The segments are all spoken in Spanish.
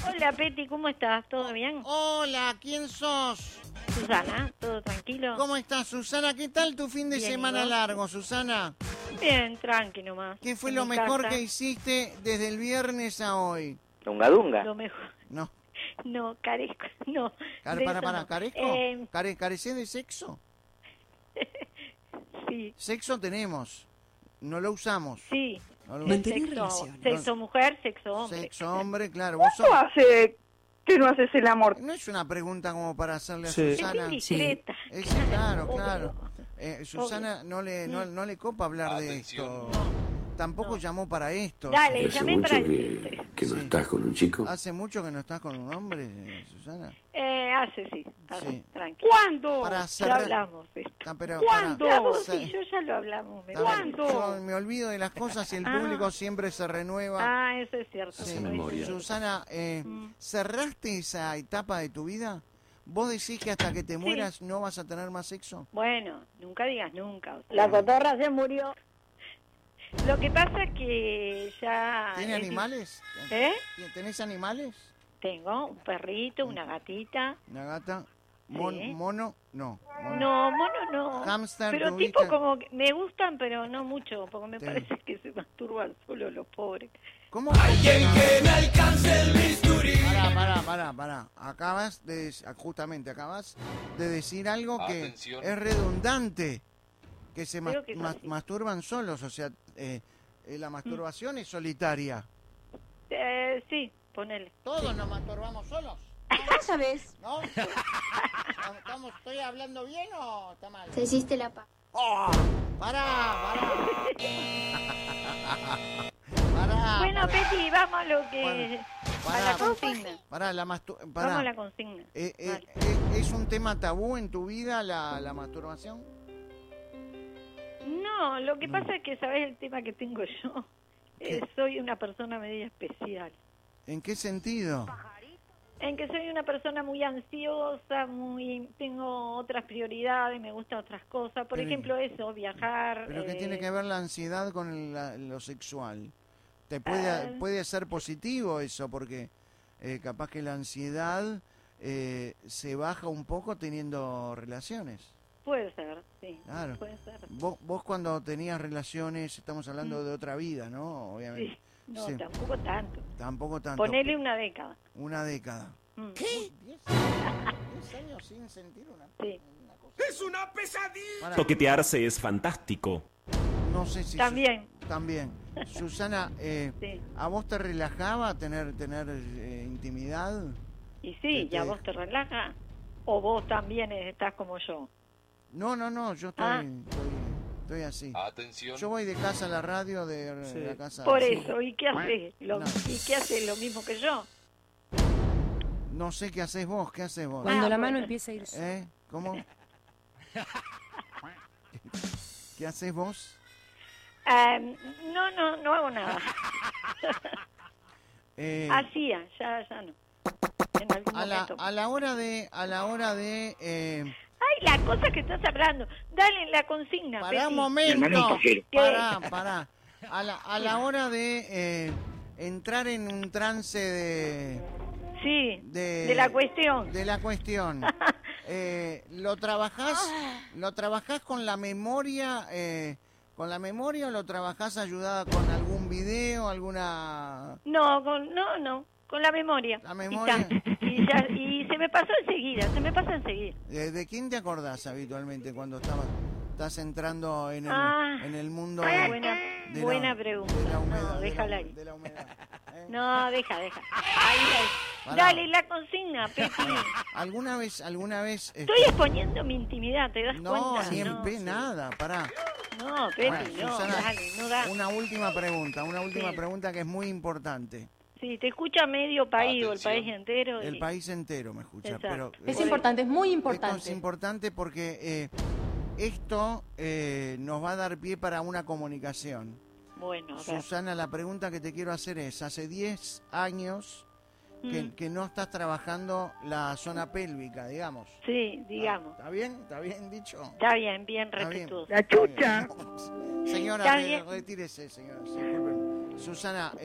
Hola, Peti, ¿cómo estás? ¿Todo bien? Hola, ¿quién sos? Susana, ¿todo tranquilo? ¿Cómo estás, Susana? ¿Qué tal tu fin de Bien, ¿y semana vos? largo, Susana? Bien, tranqui nomás. ¿Qué fue En lo mi mejor casa. que hiciste desde el viernes a hoy? Dunga Dunga. Lo mejor. No. No, carezco. No. de eso Para, no. ¿carezco? ¿Carecés de sexo? Sí, Sexo tenemos. No lo usamos. sí. No lo- Mantener Sexo, relaciones. sexo mujer, sexo hombre. Sexo hombre, claro. Vos sos... ¿Cómo hace que no haces el amor? No es una pregunta como para hacerle a Sí. Susana. Es discreta. Claro, obvio. claro. Susana no le copa hablar de esto. Tampoco llamó para esto. Dale, ¿Hace llamé mucho para que no Sí. estás con un chico? ¿Hace mucho que no estás con un hombre, Susana? Hace, sí. Sí. Tranqui. ¿Cuándo? Para Ya cerrar... hablamos de esto. Ah, pero ¿Cuándo? para- Vos se- sí, yo ya lo hablamos. me Está bien. parece. ¿Cuándo? Yo me olvido de las cosas y el Ah. público siempre se renueva. Ah, eso es cierto. Sí. Hace memoria. Susana, ¿cerraste esa etapa de tu vida? ¿Vos decís que hasta que te mueras no vas a tener más sexo? Bueno, nunca digas nunca. o sea, La cotorra se murió. Lo que pasa es que ya... ¿Tiene es- animales? ¿Eh? ¿Tenés animales? Tengo un perrito, una gatita. ¿Una gata? Sí. ¿Mono? No. Mono. No, mono no. Hámster, Pero tuviste. tipo como que me gustan, pero no mucho, porque me Sí. parece que se masturban solo los pobres. ¿Cómo? ¡Alguien que me alcance el bisturí! Pará. Acabas de decir algo que es redundante. Que se Creo que es así. masturban solos, o sea, la masturbación es solitaria. Sí, ponele. ¿Todos nos masturbamos solos? ¿Cómo sabes? ¿No? ¿Estoy hablando bien o está mal? Te hiciste la paz. ¡Oh! ¡Pará! Bueno, Peti, vamos a lo que... Bueno, a la pará. consigna. Pará. Vamos a la consigna. Vale. ¿Es un tema tabú en tu vida la masturbación? No, lo que pasa es que, ¿sabes el tema que tengo yo? ¿Qué? Soy una persona media especial. ¿En qué sentido? En que soy una persona muy ansiosa, tengo otras prioridades, me gustan otras cosas. Por Pero- ejemplo, eso, viajar. ¿Pero qué tiene que ver la ansiedad con lo sexual? Puede ser positivo eso, porque capaz que la ansiedad se baja un poco teniendo relaciones. Puede ser, sí. Claro. Puede ser. Vos cuando tenías relaciones, estamos hablando de otra vida, ¿no? Obviamente. Sí. No, Sí. tampoco tanto. Tampoco tanto. Ponele una década. Una década. Mm. ¿Qué? 10 años sin sentir Sí. una cosa. Pará, Toquetearse es fantástico. no sé si... También. También. Susana, Sí. ¿a vos te relajaba tener intimidad? Y sí, ¿y a vos te relaja? ¿O vos también estás como yo? No, yo estoy así. Atención. Yo voy de casa a la radio, de Sí. la casa... Por Sí. eso, ¿y qué haces? No. ¿Y qué haces? ¿Lo mismo que yo? No sé qué haces vos, Cuando la Ah, mano bueno. empieza a ir... ¿Cómo? ¿Qué haces vos? No hago nada. Hacía, ya no. En algún momento. a la hora de Ay, la cosa que estás hablando. Dale la consigna, Pará un Peti. momento. ¿Qué? Pará. A la hora de entrar en un trance Sí, de de la cuestión. De la cuestión. ¿Lo trabajás con la memoria? ¿Con la memoria o lo trabajás ayudada con algún video, alguna...? No, con la memoria. La memoria. Y se me pasa enseguida. ¿De quién te acordás habitualmente cuando estás entrando en el mundo Buena pregunta. de la humedad? No, déjala ahí. De la humedad. No, deja. Ahí. Pará. Dale la consigna, Peti. ¿Alguna vez? Estoy exponiendo mi intimidad, ¿te das No, cuenta? ni en pe, nada, pará. No, Peti, Bueno, no, Susana, dale, no da. Una última Sí. pregunta que es muy importante. Sí, te escucha medio país o el Atención. país entero. El país entero me escucha, Exacto. pero Es Por importante, es muy esto importante. es importante porque esto nos va a dar pie para una comunicación. Bueno, a ver. Susana, la pregunta que te quiero hacer es, hace 10 años que no estás trabajando la zona pélvica, digamos. Sí, digamos. ¿Está bien? ¿Está bien dicho? Está bien, bien Está bien. respetuoso. La chucha. Señora, Está bien. retírese, señora. Sí, disculpen. Susana,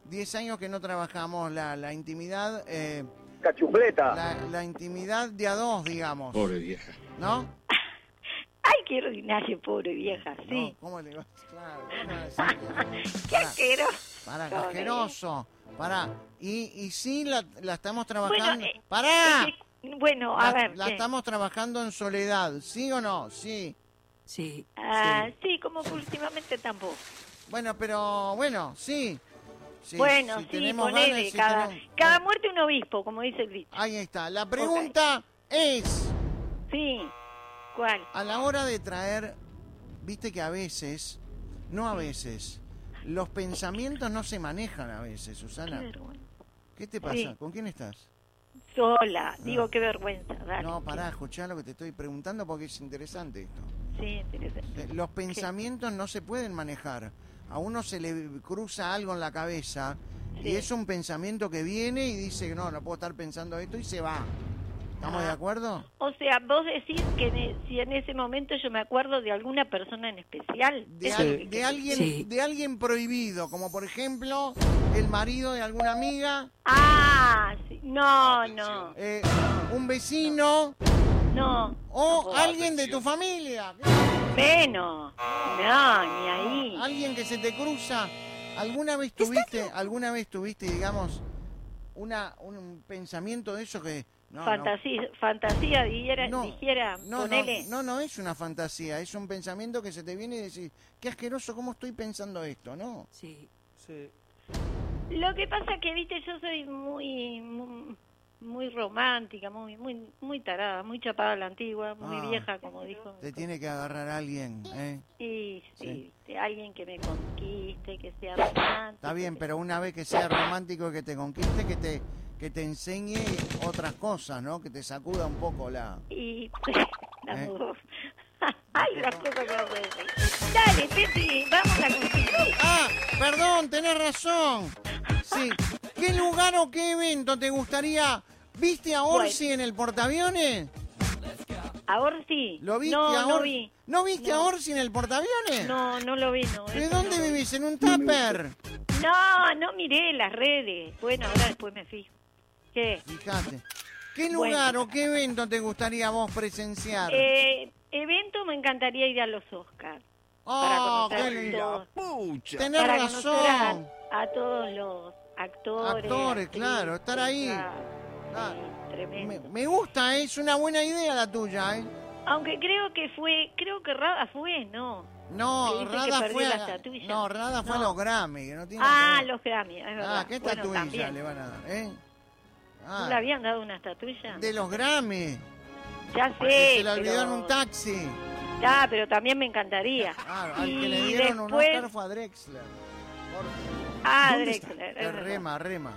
10 años que no trabajamos la intimidad, Cachufleta. la intimidad de a dos, digamos. Pobre vieja. ¿No? Ay, qué ordinario, pobre vieja, sí. No, ¿cómo le va? Claro, ¿cómo va a decir? Qué asqueroso. Para, Pobre. asqueroso. Para. Y sí la estamos trabajando. Bueno, ¡Pará! Bueno, a ver. La ¿qué? estamos trabajando en soledad, ¿sí o no? Sí. Sí. Sí, como que últimamente tampoco. Bueno, pero bueno, sí. Sí, Bueno, si sí, tenemos ponele, ganas, si cada tenemos- muerte un obispo, como dice el dicho. Ahí está. La pregunta es, Sí, ¿cuál? a la hora de traer, viste que a veces, no a veces, los pensamientos no se manejan a veces, Qué Susana. vergüenza. ¿Qué te pasa? Sí. ¿Con quién estás? Sola, digo, qué vergüenza. Dale. No, pará, escuchá lo que te estoy preguntando porque es interesante esto. Sí, interesante. Los pensamientos no se pueden manejar. A uno se le cruza algo en la cabeza y Sí. es un pensamiento que viene y dice, no puedo estar pensando esto y se va. ¿Estamos de acuerdo? O sea, vos decís que si en ese momento yo me acuerdo de alguna persona en especial. De, Eso es lo que de querés. alguien Sí. de alguien prohibido, como por ejemplo el marido de alguna amiga, Ah, sí. No, un vecino no. o alguien de tu familia. Menos. No, ni ahí. Alguien que se te cruza. ¿Alguna vez tuviste, digamos, un pensamiento de eso que no, Fantasía, dijera, no, ponele. no es una fantasía, es un pensamiento que se te viene y decís, qué asqueroso, ¿cómo estoy pensando esto, no? Sí. Lo que pasa que, viste, yo soy muy romántica, muy tarada, muy chapada a la antigua, muy Ah. vieja, como dijo. Te tiene que agarrar alguien, ¿eh? Y sí, Sí. viste, alguien que me conquiste, que sea romántico. Está bien, pero una vez que sea romántico y que te conquiste, que te enseñe otras cosas, ¿no? Que te sacuda un poco la... Y la ¿Eh? mudó. Ay, las cosas que no puedo decir. Dale, Teti, vamos a continuar. Ah, perdón, tenés razón. Sí. ¿Qué lugar o qué evento te gustaría? ¿Viste a Orsi en el portaaviones? Ahora sí. ¿Lo viste no, a no Orsi? vi. ¿No viste a No. Orsi en el portaaviones? No lo vi, no. ¿De eso dónde no lo vi. vivís? ¿En un tupper? No miré las redes. Bueno, ahora después me fijo. ¿Qué? Fíjate. ¿Qué lugar o qué evento te gustaría vos presenciar? Evento me encantaría ir a los Oscars. ¡Oh, para qué conocer lindo! Pucha. Tenés Para conocer razón. a todos los actores. Actores, claro, estar ahí. claro. Ah, Sí, tremendo. Me gusta, es una buena idea la tuya, ¿eh? Aunque creo que Rada fue, ¿no? No, Que dice que Rada perdió fue la a, estatuilla. no, Rada fue a No. los Grammy, que no tiene nada que ver. Los Grammy, es verdad. ¿Qué Bueno, estatuilla también. le van a dar, eh? ¿No le habían dado una estatuilla? De los Grammy. Ya Que sé, se la olvidó en pero... un taxi. Ya, pero también me encantaría. Ah, al Y que le dieron después... un Oscar fue a Drexler. Drexler. es verdad. Rema. Rema.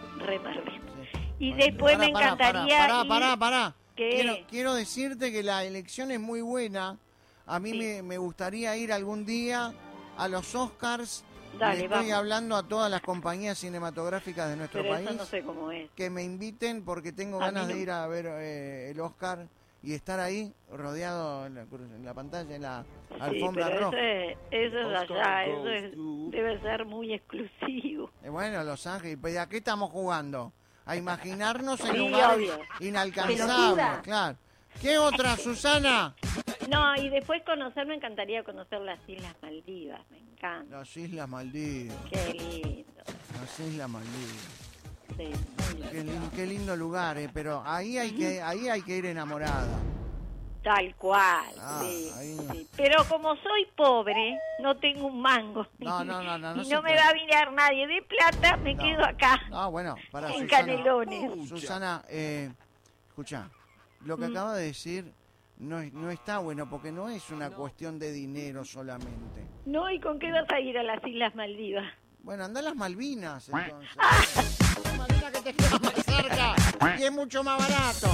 Sí. Y Bueno, después me encantaría Pará. ¿Qué? Quiero decirte que la elección es muy buena. A mí Sí. me gustaría ir algún día a los Oscars. Dale, Le estoy vamos. hablando a todas las compañías cinematográficas de nuestro Pero país eso no sé cómo es. que me inviten porque tengo A ganas mí de no. ir a ver el Oscar y estar ahí rodeado en la pantalla, en la alfombra sí, pero roja. eso es allá, eso goes es, to- debe ser muy exclusivo. Bueno, Los Ángeles, ¿y a qué estamos jugando? A imaginarnos en Sí, lugares obvio. inalcanzables, Pelotuda. claro. ¿Qué otra, Susana? No, y después me encantaría conocer las Islas Maldivas, me encanta. Las Islas Maldivas, Qué lindo. las Islas Maldivas. Sí, muy lindo. Qué lindo lugar, pero ahí hay que ir enamorada. Tal cual, Ah, sí, ahí. sí. Pero como soy pobre, no tengo un mango. No y se no me puede. va a mirar nadie de plata, me No. quedo acá, Ah, bueno, para en Susana. Canelones. Susana, escucha, lo que acaba de decir no está bueno porque no es una cuestión de dinero solamente. No, ¿y con qué vas a ir a las Islas Maldivas? Bueno, anda a las Malvinas entonces. Las Malvinas que te quedan más cerca y es mucho más barato.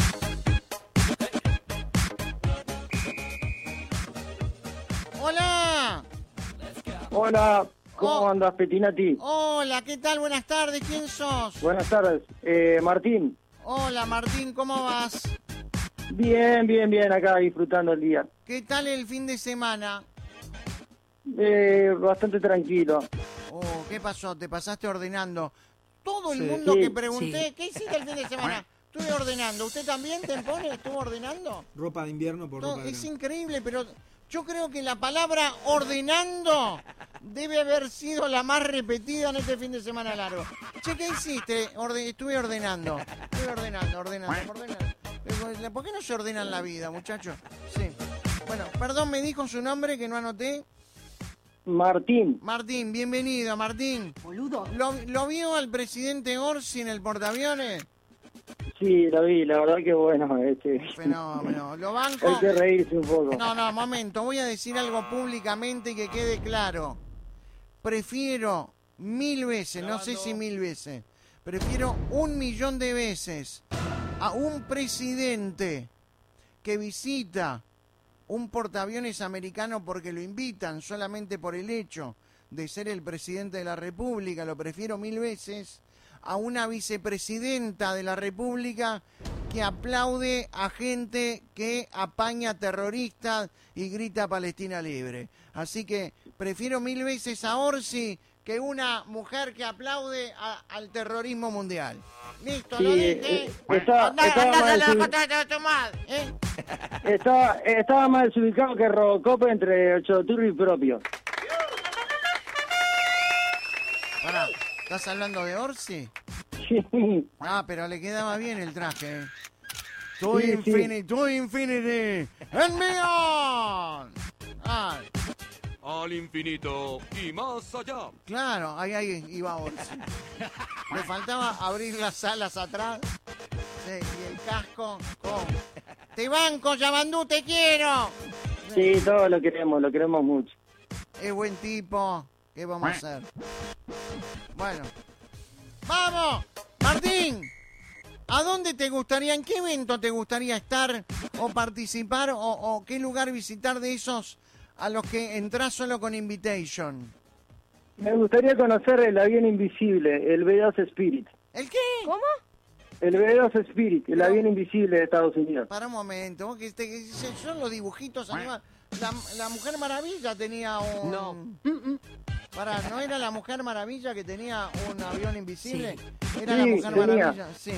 Hola. Hola, ¿cómo Oh. andas, Petinati? Hola, ¿qué tal? Buenas tardes, ¿quién sos? Buenas tardes. Martín. Hola Martín, ¿cómo vas? Bien, acá disfrutando el día. ¿Qué tal el fin de semana? Bastante tranquilo. Oh, ¿Qué pasó? ¿Te pasaste ordenando? Todo el Sí. mundo Sí. que pregunté, Sí. ¿qué hiciste el fin de semana? Estuve ordenando. ¿Usted también, Tempone, estuvo ordenando? Ropa de invierno por No, ropa de es verano. increíble, pero yo creo que la palabra ordenando debe haber sido la más repetida en este fin de semana largo. Che, ¿qué hiciste? Estuve ordenando. Ordenando. ¿Por qué no se ordenan la vida, muchachos? Sí. Bueno, perdón, me dijo su nombre que no anoté. Martín. Martín, bienvenido, Martín. Boludo. ¿Lo vio al presidente Orsi en el portaaviones? Sí, lo vi, la verdad que bueno, Fenómeno. Lo banco. hay que reírse un poco. No, momento. Voy a decir algo públicamente y que quede claro. Prefiero 1000 veces, no sé si 1000 veces, prefiero 1.000.000 de veces a un presidente que visita un portaaviones americano porque lo invitan solamente por el hecho de ser el presidente de la República, lo prefiero 1000 veces a una vicepresidenta de la República que aplaude a gente que apaña terroristas y grita Palestina libre. Así que prefiero 1000 veces a Orsi que una mujer que aplaude al terrorismo mundial. Listo, Sí, lo dije. estaba más desubicado que Robocop entre Choturri propio. Pará, ¿estás hablando de Orsi? Sí. Ah, pero le quedaba bien el traje. Sí, sí. To infinity and beyond. Ah, Al infinito y más allá. claro, ahí iba Orsi. Le faltaba abrir las alas atrás. Sí, y el casco con... ¡Te banco, Yabandú, te quiero! Sí, todos lo queremos mucho. Es buen tipo. ¿Qué vamos a hacer? Bueno. ¡Vamos! ¡Martín! ¿A dónde te gustaría, en qué evento te gustaría estar o participar o qué lugar visitar de esos a los que entras solo con invitation? Me gustaría conocer el avión invisible, el B-2 Spirit. ¿El qué? ¿Cómo? El B-2 Spirit, el avión invisible de Estados Unidos. Para un momento, vos que son los dibujitos animados. La Mujer Maravilla tenía un... No. Pará, ¿no era la Mujer Maravilla que tenía un avión invisible? Era Sí, la Mujer tenía. Maravilla, sí.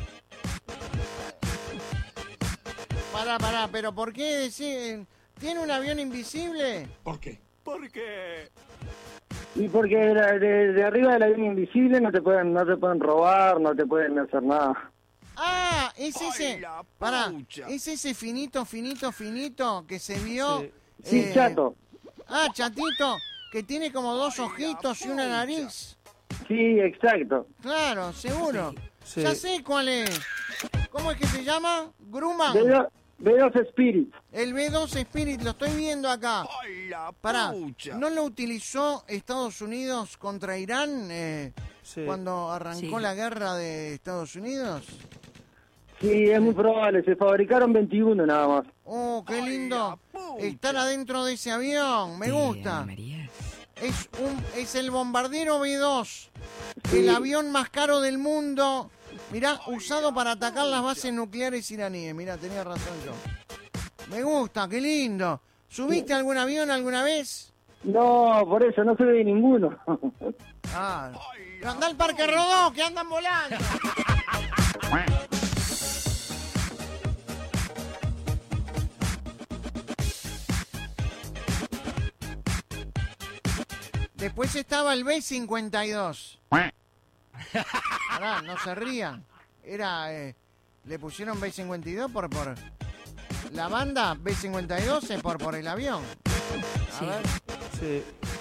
Pará, pero ¿por qué decir... ¿Tiene un avión invisible? ¿Por qué? Porque Y porque de arriba del avión invisible no te pueden robar, no te pueden hacer nada. Ah, es ese... ¡Ay, la Pará, pucha! es ese finito que se vio... Sí, chato. Ah, chatito, que tiene como dos ojitos y una nariz. Sí, exacto. Claro, seguro. Sí. Ya sé cuál es. ¿Cómo es que se llama? Grumman. B-2 Spirit. El B-2 Spirit, lo estoy viendo acá. ¡ay, la Pará, pucha! ¿no lo utilizó Estados Unidos contra Irán Sí. cuando arrancó Sí. la guerra de Estados Unidos? Sí, es muy probable. Se fabricaron 21 nada más. Oh, qué ¡Ay, lindo la pucha! estar adentro de ese avión. Me gusta. Es el bombardero B-2, Sí. el avión más caro del mundo. Mirá, usado para atacar las bases nucleares iraníes. Mirá, tenía razón yo. Me gusta, qué lindo. ¿Subiste a algún avión alguna vez? No, por eso no se ve ninguno. Ah, pero anda al Parque Rodó, que andan volando. Después estaba el B-52. Pará, no se rían. Era, le pusieron B-52 por la banda B-52 es por el avión. A ver. Sí.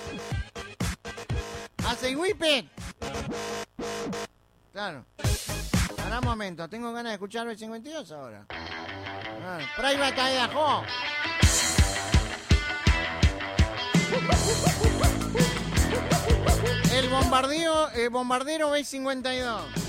¡Hace whippet! Claro. Pará un momento, tengo ganas de escuchar B-52 ahora. Private Idaho. El bombardero B-52.